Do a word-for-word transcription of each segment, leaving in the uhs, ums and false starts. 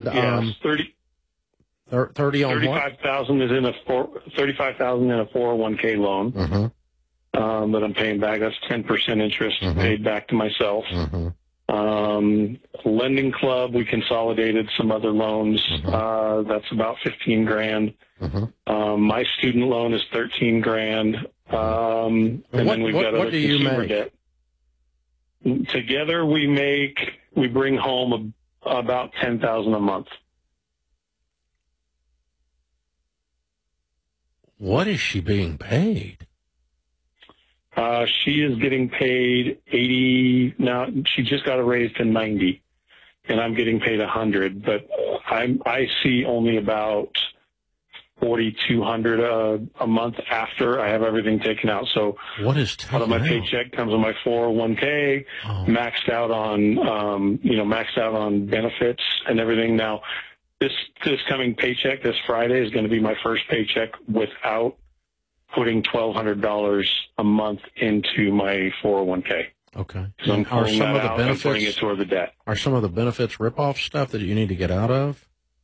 Yeah, um, thirty. thirty on thirty-five thousand is in a four, thirty-five thousand in a four oh one k loan what? Mm-hmm. um, that I'm paying back. That's ten percent interest Mm-hmm. paid back to myself. Mm-hmm. Um, lending club, we consolidated some other loans. Mm-hmm. Uh, that's about fifteen grand. Mm-hmm. Um, my student loan is thirteen grand. Um, and, and what, then we've what, got what other do you consumer make? debt. Together we make, we bring home a, about ten thousand a month. What is she being paid? Uh, she is getting paid eighty now. She just got a raise to ninety, and I'm getting paid a hundred. But I'm I see only about forty two hundred a a month after I have everything taken out. So What is taken out of my out? paycheck comes on my four oh one k, Oh. maxed out on um, you know maxed out on benefits and everything. Now this this coming paycheck this Friday is going to be my first paycheck without putting twelve hundred dollars a month into my four oh one k. Okay. So I'm And are pulling some that of the out and putting it benefits toward the debt. are some of the benefits rip-off stuff that you need to get out of?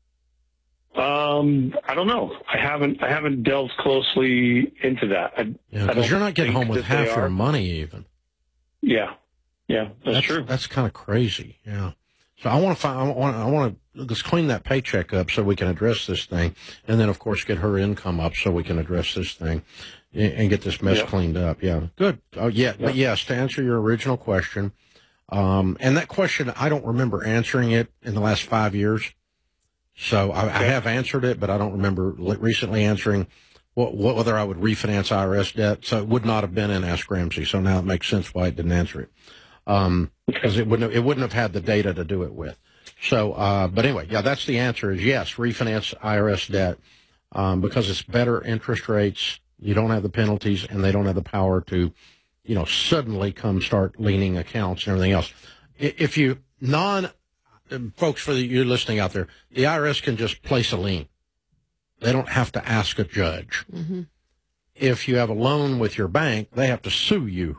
Um, I don't know. I haven't I haven't delved closely into that. I, Yeah, I because don't you're not getting think home with that they half your are. money even. Yeah, yeah, that's, That's true. That's kind of crazy. Yeah. So I want to find. I want. I want to let's clean that paycheck up so we can address this thing, and then of course get her income up so we can address this thing, and, and get this mess Yep. cleaned up. Yeah. Good. Oh yeah. Yep. But yes, to answer your original question, um, and that question I don't remember answering it in the last five years. So I, I Okay. have answered it, but I don't remember li- recently answering what, what whether I would refinance I R S debt. So it would not have been in Ask Ramsey. So now it makes sense why it didn't answer it, um, because it wouldn't have, it wouldn't have had the data to do it with. So, uh, but anyway, yeah, that's the answer is yes, refinance I R S debt um, because it's better interest rates. You don't have the penalties, and they don't have the power to, you know, suddenly come start leaning accounts and everything else. I- If you non folks for the, you listening out there, the I R S can just place a lien. They don't have to ask a judge. Mm-hmm. If you have a loan with your bank, they have to sue you,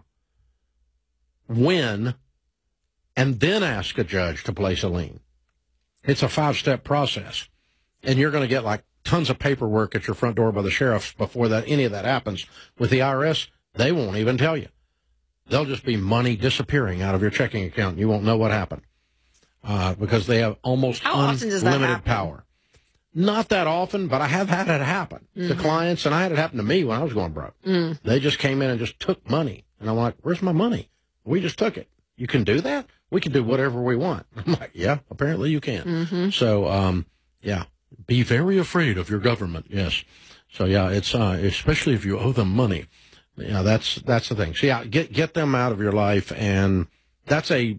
win, and then ask a judge to place a lien. It's a five-step process, and you're going to get like tons of paperwork at your front door by the sheriffs before that any of that happens. With the I R S, they won't even tell you. They'll just be money disappearing out of your checking account, and you won't know what happened. Uh, because they have almost How often does that unlimited happen? power. Not that often, but I have had it happen to Mm-hmm. clients, and I had it happen to me when I was going broke. Mm. They just came in and just took money. And I'm like, where's my money? We just took it. You can do that? We can do whatever we want. I'm like, yeah, apparently you can. Mm-hmm. So, um, yeah, be very afraid of your government. Yes. So, yeah, it's uh, especially if you owe them money. Yeah, that's that's the thing. So, yeah, get, get them out of your life, and that's a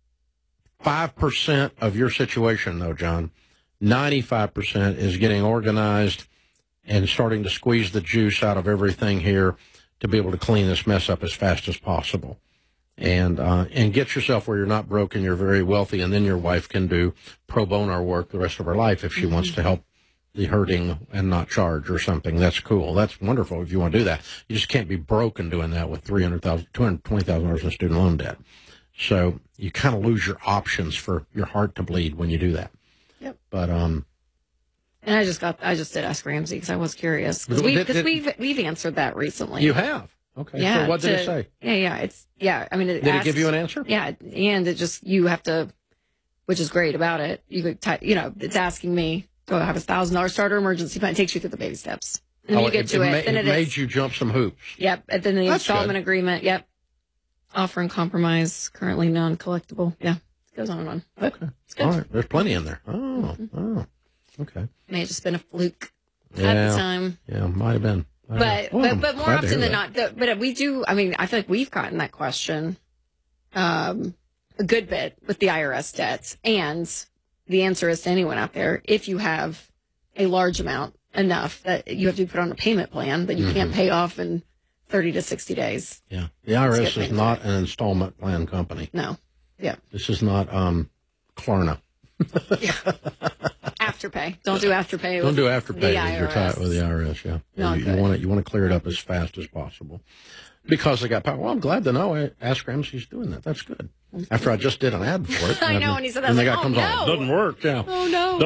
five percent of your situation, though, John. ninety-five percent is getting organized and starting to squeeze the juice out of everything here to be able to clean this mess up as fast as possible. And uh, and get yourself where you're not broke and you're very wealthy, and then your wife can do pro bono work the rest of her life if she Mm-hmm. wants to help the hurting and not charge or something. That's cool. That's wonderful if you want to do that. You just can't be broken doing that with three hundred thousand dollars, two hundred twenty thousand dollars in student loan debt. So you kind of lose your options for your heart to bleed when you do that. Yep. But um, And I just got, I just did ask Ramsey because I was curious because we, Did- because did- we've we've answered that recently. you have. Okay. Yeah. So what did to- it say? Yeah, yeah. It's yeah. I mean, it Did it asks- give you an answer? Yeah, and it just you have to, which is great about it. You could, type, you know, it's asking me, do I have a thousand dollar starter emergency fund? It takes you through the baby steps, and then Oh, you get it, to it, it. ma- then it it made is, you jump some hoops. Yep, and then the That's installment good. agreement. Yep, offer and compromise currently non collectible. Yeah, it goes on and on. But Okay. it's good. All right. There's plenty in there. Oh, oh. Okay. May have just been a fluke at Yeah. the time. Yeah, might have been. I don't But know. Well, but I'm but more glad to often hear than that. not, the, but we do. I mean, I feel like we've gotten that question um, a good bit with the I R S debts, and the answer is to anyone out there: if you have a large amount enough that you have to be put on a payment plan that you can't pay off in thirty to sixty days. Yeah. The I R Let's S get is things not right. an installment plan company. No, yeah, This is not um, Klarna. afterpay. Don't do afterpay. Don't with do afterpay the with I R your S. ti- with the I R S. Yeah. Not you, you good. want to you want to clear it up as fast as possible because they got power. Well, I'm glad to know. I Ask Ramsey's doing that. That's good. After I just did an ad for it. I know, and he said that, and I the was guy like, comes oh, on. no. Doesn't work. Yeah. Oh no.